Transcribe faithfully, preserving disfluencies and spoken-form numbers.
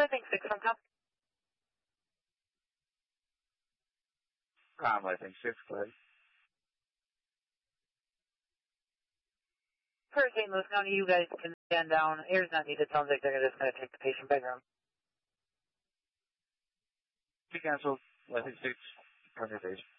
I think six from top. Um, I think six, clear. For Saint Louis County, you guys can stand down. Air's not needed. Sounds like they're just going to take the patient background. We canceled. I think six. Conversation.